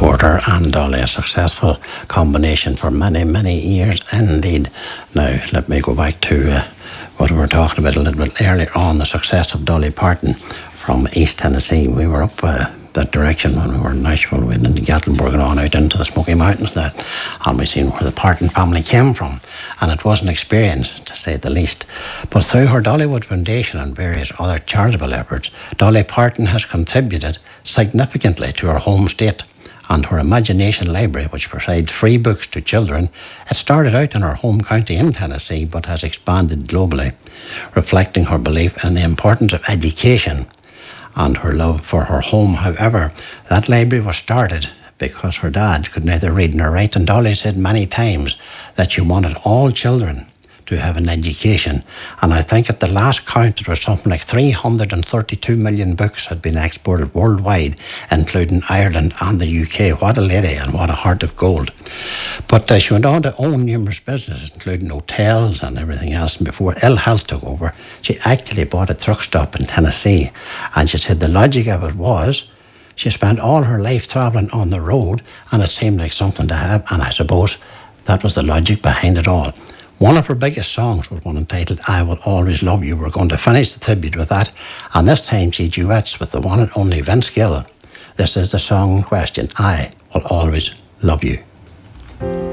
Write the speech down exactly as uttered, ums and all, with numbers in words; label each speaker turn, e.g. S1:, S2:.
S1: supporter and Dolly, a successful combination for many, many years indeed. Now, let me go back to uh, what we were talking about a little bit earlier on, the success of Dolly Parton from East Tennessee. We were up uh, that direction when we were in Nashville, we went into Gatlinburg and on out into the Smoky Mountains there, and we seen where the Parton family came from, and it was an experience to say the least. But through her Dollywood Foundation and various other charitable efforts, Dolly Parton has contributed significantly to her home state and her Imagination Library, which provides free books to children. It started out in her home county in Tennessee but has expanded globally, reflecting her belief in the importance of education and her love for her home. However, that library was started because her dad could neither read nor write, and Dolly said many times that she wanted all children to have an education. And I think at the last count it was something like three hundred thirty-two million books had been exported worldwide, including Ireland and the U K. What a lady, and what a heart of gold. But uh, she went on to own numerous businesses, including hotels and everything else. And before ill health took over, she actually bought a truck stop in Tennessee. And she said the logic of it was she spent all her life travelling on the road, and it seemed like something to have. And I suppose that was the logic behind it all. One of her biggest songs was one entitled I Will Always Love You. We're going to finish the tribute with that, and this time she duets with the one and only Vince Gill. This is the song in question, I Will Always Love You.